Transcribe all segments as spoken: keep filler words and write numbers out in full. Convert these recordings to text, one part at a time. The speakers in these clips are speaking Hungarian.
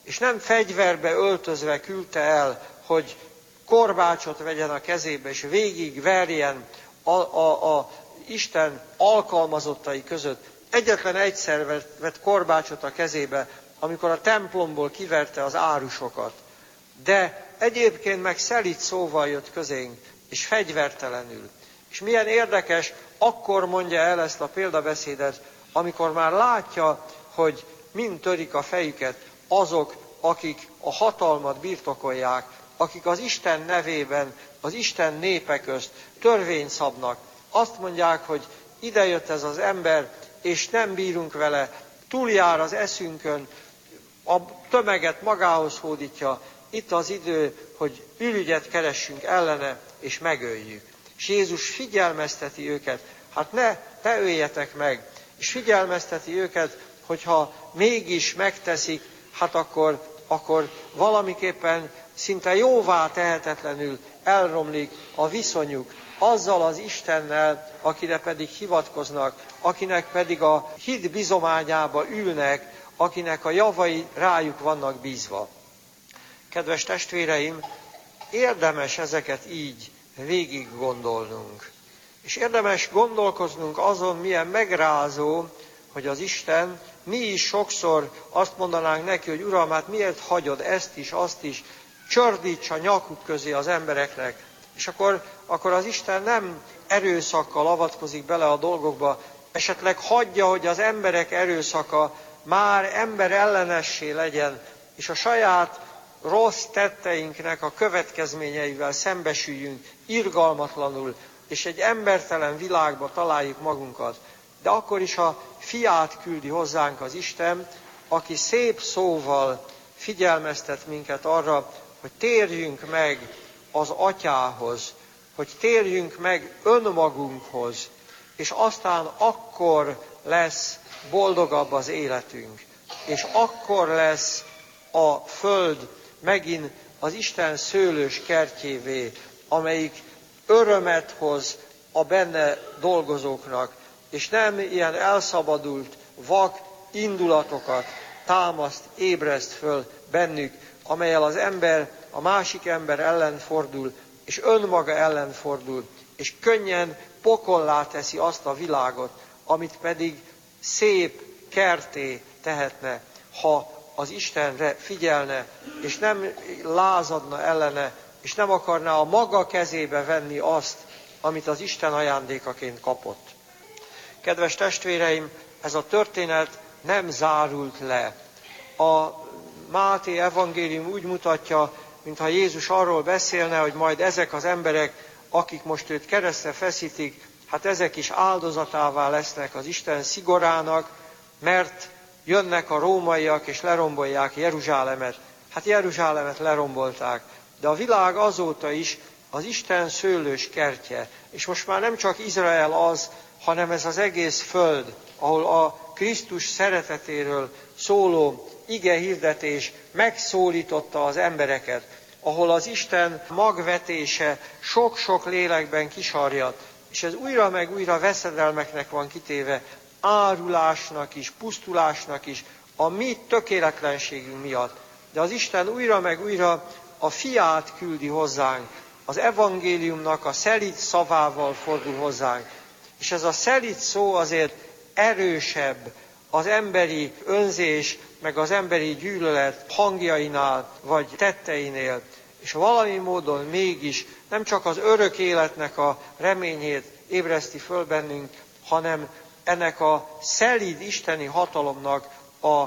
és nem fegyverbe öltözve küldte el, hogy korbácsot vegyen a kezébe, és végig verjen a, a, a Isten alkalmazottai között. Egyetlen egyszer vett, vett korbácsot a kezébe, amikor a templomból kiverte az árusokat. De egyébként meg szelíd szóval jött közénk, és fegyvertelenül. És milyen érdekes, akkor mondja el ezt a példabeszédet, amikor már látja, hogy mind törik a fejüket azok, akik a hatalmat birtokolják, akik az Isten nevében, az Isten népe közt törvényt szabnak. Azt mondják, hogy idejött ez az ember, és nem bírunk vele, túljár az eszünkön, a tömeget magához hódítja, itt az idő, hogy ürügyet keressünk ellene, és megöljük. És Jézus figyelmezteti őket, hát ne, ne öljetek meg, és figyelmezteti őket, hogyha mégis megteszik, hát akkor, akkor valamiképpen szinte jóvá tehetetlenül elromlik a viszonyuk azzal az Istennel, akire pedig hivatkoznak, akinek pedig a hit bizományába ülnek, akinek a javai rájuk vannak bízva. Kedves testvéreim, érdemes ezeket így végig gondolnunk. És érdemes gondolkoznunk azon, milyen megrázó, hogy az Isten, mi is sokszor azt mondanánk neki, hogy Uram, hát miért hagyod ezt is, azt is, csördíts a nyakuk közé az embereknek. És akkor, akkor az Isten nem erőszakkal avatkozik bele a dolgokba, esetleg hagyja, hogy az emberek erőszaka már ember ellenessé legyen, és a saját rossz tetteinknek a következményeivel szembesüljünk irgalmatlanul, és egy embertelen világba találjuk magunkat. De akkor is a fiát küldi hozzánk az Isten, aki szép szóval figyelmeztet minket arra, hogy térjünk meg az Atyához, hogy térjünk meg önmagunkhoz, és aztán akkor lesz boldogabb az életünk, és akkor lesz a föld megint az Isten szőlős kertjévé, amelyik örömet hoz a benne dolgozóknak, és nem ilyen elszabadult, vak indulatokat támaszt, ébreszt föl bennük, amellyel az ember a másik ember ellen fordul, és önmaga ellen fordul, és könnyen pokollá teszi azt a világot, amit pedig szép kerté tehetne, ha az Istenre figyelne, és nem lázadna ellene, és nem akarná a maga kezébe venni azt, amit az Isten ajándékaként kapott. Kedves testvéreim, ez a történet nem zárult le. A Máté evangélium úgy mutatja, mintha Jézus arról beszélne, hogy majd ezek az emberek, akik most őt keresztre feszítik, hát ezek is áldozatává lesznek az Isten szigorának, mert jönnek a rómaiak és lerombolják Jeruzsálemet. Hát Jeruzsálemet lerombolták, de a világ azóta is az Isten szőlős kertje. És most már nem csak Izrael az, hanem ez az egész föld, ahol a Krisztus szeretetéről szóló igehirdetés megszólította az embereket, ahol az Isten magvetése sok-sok lélekben kisarjat, és ez újra meg újra veszedelmeknek van kitéve, árulásnak is, pusztulásnak is, a mi tökéletlenségünk miatt. De az Isten újra meg újra a fiát küldi hozzánk, az evangéliumnak a szelíd szavával fordul hozzánk. És ez a szelíd szó azért erősebb az emberi önzés, meg az emberi gyűlölet hangjainál, vagy tetteinél. És valami módon mégis nem csak az örök életnek a reményét ébreszti föl bennünk, hanem ennek a szelíd isteni hatalomnak a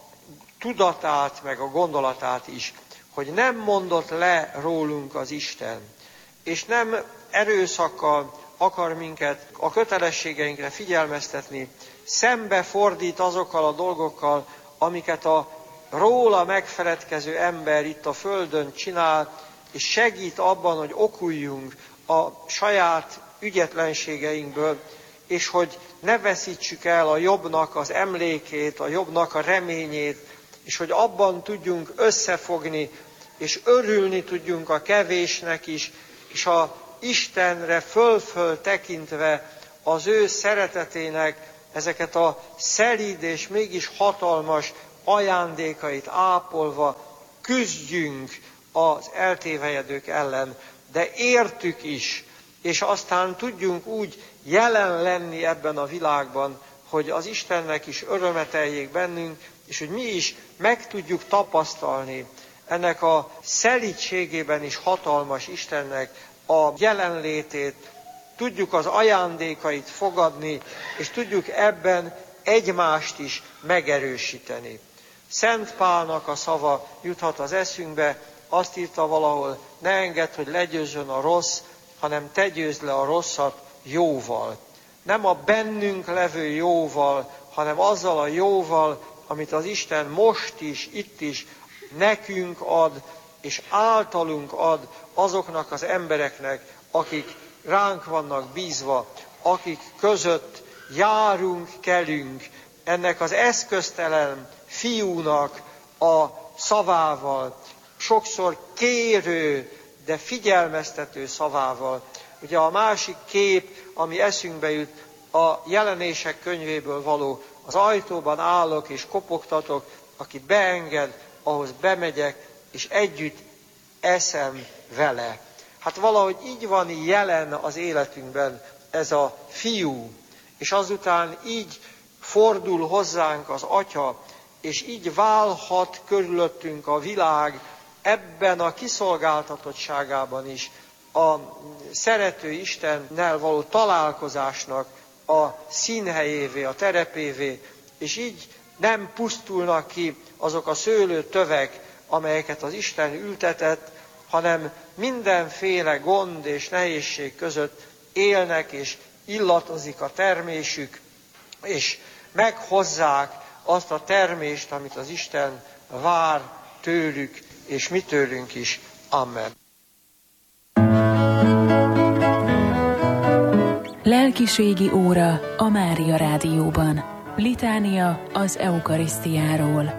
tudatát, meg a gondolatát is, hogy nem mondott le rólunk az Isten, és nem erőszakkal akar minket a kötelességeinkre figyelmeztetni, szembefordít azokkal a dolgokkal, amiket a róla megfeledkező ember itt a földön csinál, és segít abban, hogy okuljunk a saját ügyetlenségeinkből, és hogy ne veszítsük el a jobbnak az emlékét, a jobbnak a reményét, és hogy abban tudjunk összefogni, és örülni tudjunk a kevésnek is, és a Istenre föl-föl tekintve az ő szeretetének ezeket a szelíd és mégis hatalmas ajándékait ápolva küzdjünk az eltévejedők ellen, de értük is, és aztán tudjunk úgy jelen lenni ebben a világban, hogy az Istennek is örömeteljék bennünk, és hogy mi is meg tudjuk tapasztalni ennek a szelídségében is hatalmas Istennek a jelenlétét, tudjuk az ajándékait fogadni, és tudjuk ebben egymást is megerősíteni. Szent Pálnak a szava juthat az eszünkbe, azt írta valahol, ne engedd, hogy legyőzzön a rossz, hanem te győzd le a rosszat jóval. Nem a bennünk levő jóval, hanem azzal a jóval, amit az Isten most is, itt is nekünk ad, és általunk ad azoknak az embereknek, akik ránk vannak bízva, akik között járunk, kelünk, ennek az eszköztelen fiúnak a szavával, sokszor kérő, de figyelmeztető szavával. Ugye a másik kép, ami eszünkbe jut, a Jelenések könyvéből való, az ajtóban állok és kopogtatok, aki beenged, ahhoz bemegyek, és együtt eszem vele. Hát valahogy így van jelen az életünkben ez a fiú, és azután így fordul hozzánk az Atya, és így válhat körülöttünk a világ ebben a kiszolgáltatottságában is, a szerető Istennel való találkozásnak a színhelyévé, a terepévé, és így nem pusztulnak ki azok a szőlőtövek, amelyeket az Isten ültetett, hanem mindenféle gond és nehézség között élnek, és illatozik a termésük, és meghozzák azt a termést, amit az Isten vár tőlük, és mi tőlünk is. Amen. Lelkiségi óra a Mária Rádióban. Litánia az eukarisztiáról.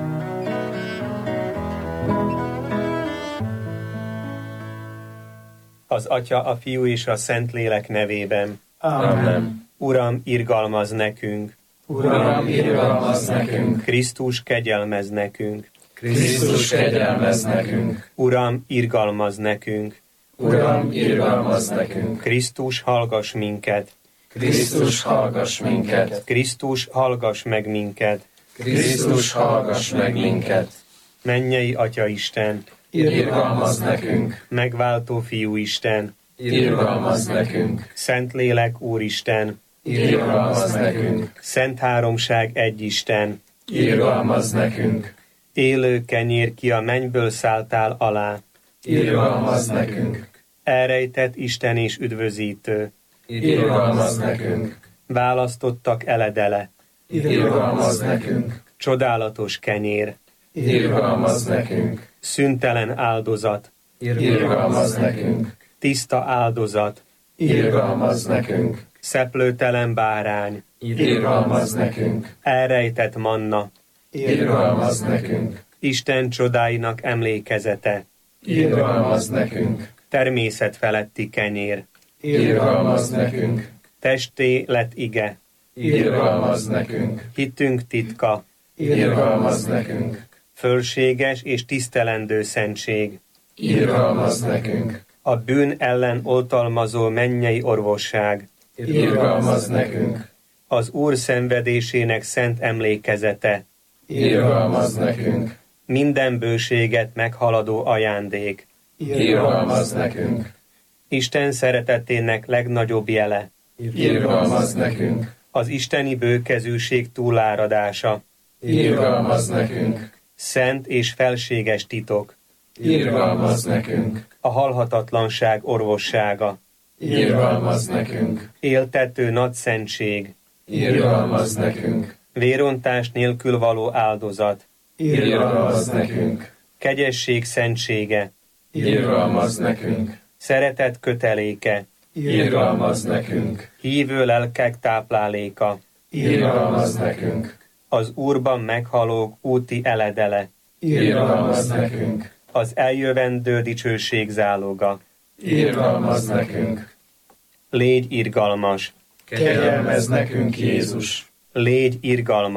Az Atya, a Fiú és a Szentlélek nevében. Amen. Uram, irgalmazz nekünk. Uram, irgalmazz nekünk. Krisztus, kegyelmezz nekünk. Krisztus, kegyelmezz nekünk. Uram, irgalmazz nekünk. Uram, irgalmazz nekünk. Krisztus, hallgass minket. Krisztus, hallgass minket. Krisztus, hallgass meg minket. Krisztus, hallgass meg minket. Mennyei Atya Isten, irgalmazz nekünk. megváltó Fiú Isten, Irgalmazz nekünk. Szentlélek Úristen, Irgalmazz nekünk. Szent Háromság egy Isten, Irgalmazz nekünk. élő kenyér, ki a mennyből szálltál alá, Irgalmazz nekünk. elrejtett Isten és üdvözítő, Irgalmazz nekünk. választottak eledele, Irgalmazz nekünk. csodálatos kenyér, Irgalmazz nekünk. szüntelen áldozat, Irgalmazz nekünk. tiszta áldozat, Irgalmazz nekünk. szeplőtelen bárány, Irgalmazz nekünk. elrejtett manna, Irgalmazz nekünk. Isten csodáinak emlékezete, Irgalmazz nekünk. természet feletti kenyér, Irgalmazz nekünk. testé lett ige, Irgalmazz nekünk. hitünk titka, Irgalmazz nekünk. fölséges és tisztelendő szentség, Irgalmazz nekünk. a bűn ellen oltalmazó mennyei orvosság, Irgalmazz nekünk. az Úr szenvedésének szent emlékezete, Irgalmazz nekünk. minden bőséget meghaladó ajándék, Irgalmazz nekünk. Isten szeretetének legnagyobb jele, Irgalmazz nekünk. az isteni bőkezűség túláradása, Irgalmazz nekünk. szent és felséges titok, Irgalmazz nekünk. a halhatatlanság orvossága, Irgalmazz nekünk. éltető nagy szentség, Irgalmazz nekünk. vérontás nélkül való áldozat, Irgalmazz nekünk. kegyesség szentsége, Irgalmazz nekünk. szeretet köteléke, Irgalmazz nekünk. hívő lelkek tápláléka, Irgalmazz nekünk. az Úrban meghalók úti eledele, Irgalmazz nekünk. az eljövendő dicsőség záloga. Irgalmazz nekünk. Légy irgalmas, Kegyelmezz nekünk, Jézus. légy irgalmas,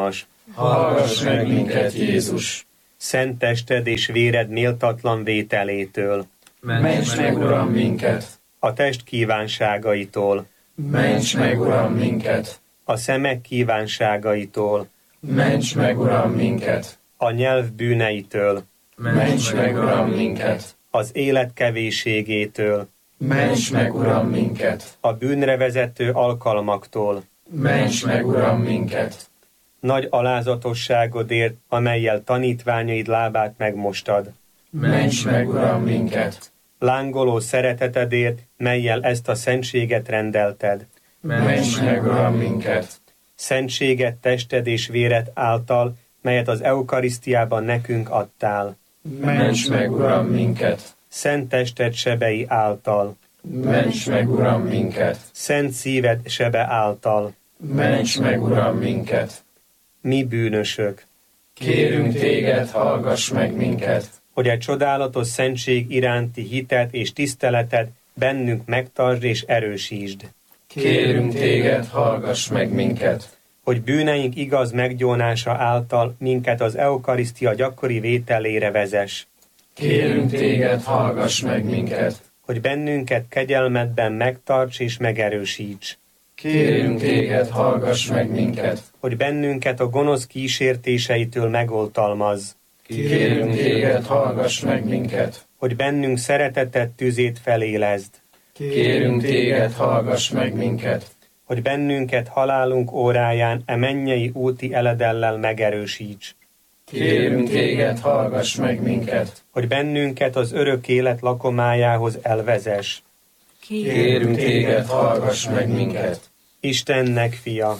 Hallgass meg minket, Jézus! Szent tested és véred méltatlan vételétől, Ments meg, Uram, minket! a test kívánságaitól, Ments meg, Uram, minket! a szemek kívánságaitól, Ments meg, Uram, minket! a nyelv bűneitől, Ments meg, Uram, minket! az élet kevésségétől, Ments meg, Uram, minket! a bűnre vezető alkalmaktól, Ments meg, Uram, minket! nagy alázatosságodért, amellyel tanítványaid lábát megmostad, Ments meg, Uram, minket! lángoló szeretetedért, mellyel ezt a szentséget rendelted, Ments meg, Uram, minket! szentséget tested és véred által, melyet az eukarisztiában nekünk adtál, Ments meg, Uram, minket! szent tested sebei által, Ments meg, Uram, minket! szent szíved sebe által, Ments meg, Uram, minket! mi bűnösök, Kérünk téged, hallgass meg minket! hogy egy csodálatos szentség iránti hitet és tiszteletet bennünk megtartsd és erősítsd, Kérünk téged, hallgass meg minket! hogy bűneink igaz meggyónása által minket az eukarisztia gyakori vételére vezess, Kérünk téged, hallgass meg minket! hogy bennünket kegyelmedben megtarts és megerősíts, Kérünk téged, hallgass meg minket! hogy bennünket a gonosz kísértéseitől megoltalmazz, Kérünk téged, hallgass meg minket! hogy bennünk szeretetet tüzét felélezd, Kérünk téged, hallgass meg minket! hogy bennünket halálunk óráján e mennyei úti eledellel megerősíts, Kérünk téged, hallgass meg minket! hogy bennünket az örök élet lakomájához elvezess. Kérünk téged, hallgass meg minket! Istennek fia,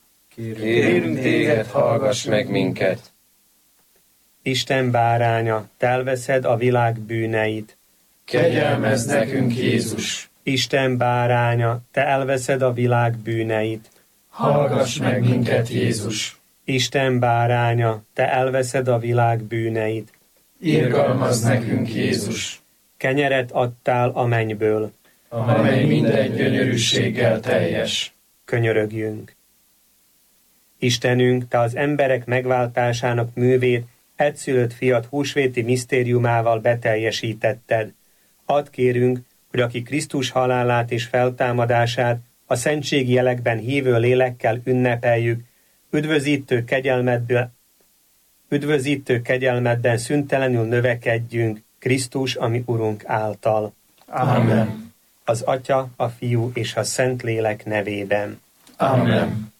Kérünk téged, hallgass meg minket! Isten báránya, te elveszed a világ bűneit. Kegyelmezz nekünk, Jézus! Isten báránya, te elveszed a világ bűneit. Hallgass meg minket, Jézus! Isten báránya, te elveszed a világ bűneit. Irgalmazz nekünk, Jézus! Kenyeret adtál a mennyből. Amely minden gyönyörűséggel teljes. Könyörögjünk. Istenünk, te az emberek megváltásának művét egyszülött fiat húsvéti misztériumával beteljesítetted. Add kérünk, hogy aki Krisztus halálát és feltámadását a szentségi jelekben hívő lélekkel ünnepeljük, üdvözítő kegyelmedből, üdvözítő kegyelmedben szüntelenül növekedjünk Krisztus, ami Urunk által. Amen. Az Atya, a Fiú és a Szentlélek nevében. Amen.